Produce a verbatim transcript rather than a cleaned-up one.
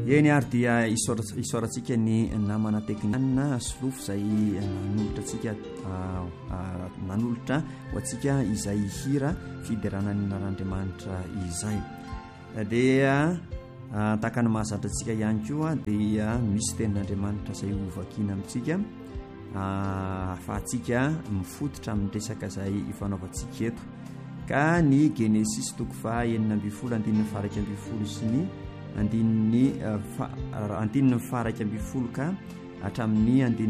eny ary dia isoratsika ny namana tekniana slofo zay nanolotra atsika nanolotra ho atsika izay hira fiderana n'Andriamanitra izay dia tahaka ny mahazatra antsika ihany koa dia misy tenin'Andriamanitra zay hovakina amintsika ahafahantsika mifototra amin'ny resaka zay ifanaovantsika eto ka ny Genesis toko faha enina ambin'ny folo andininy faraka ambin'ny folo sy ny andininy andininy faraka ambin'ny folo ka hatramin'ny andininy